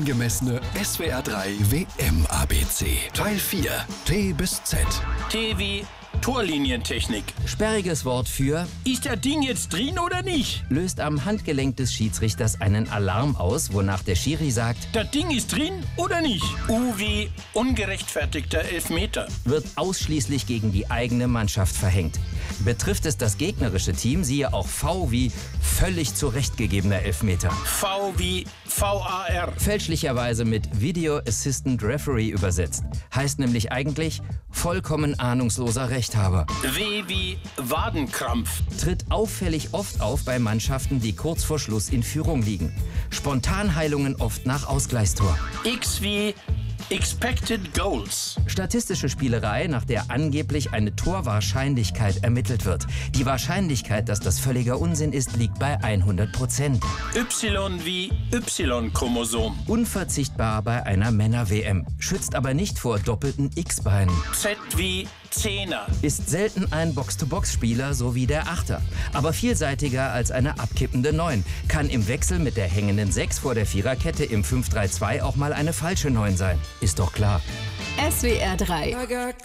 angemessene SWR 3 WM-ABC. Teil 4. T bis Z. T wie Torlinientechnik. Sperriges Wort für Ist das Ding jetzt drin oder nicht? löst am Handgelenk des Schiedsrichters einen Alarm aus, wonach der Schiri sagt, Das Ding ist drin oder nicht? U wie ungerechtfertigter Elfmeter. wird ausschließlich gegen die eigene Mannschaft verhängt. Betrifft es das gegnerische Team, siehe auch V wie völlig zurechtgegebener Elfmeter. V wie VAR. Fälschlicherweise mit Video Assistant Referee übersetzt. Heißt nämlich eigentlich vollkommen ahnungsloser Rechthaber. W wie Wadenkrampf. Tritt auffällig oft auf bei Mannschaften, die kurz vor Schluss in Führung liegen. Spontanheilungen oft nach Ausgleichstor. X wie Expected Goals. Statistische Spielerei, nach der angeblich eine Torwahrscheinlichkeit ermittelt wird. Die Wahrscheinlichkeit, dass das völliger Unsinn ist, liegt bei 100%. Y wie Y-Chromosom. Unverzichtbar bei einer Männer-WM. Schützt aber nicht vor doppelten X-Beinen. Z wie Zehner. Ist selten ein Box-to-Box-Spieler, so wie der Achter. Aber vielseitiger als eine abkippende 9. Kann im Wechsel mit der hängenden 6 vor der Viererkette im 5-3-2 auch mal eine falsche 9 sein. Ist doch klar. SWR 3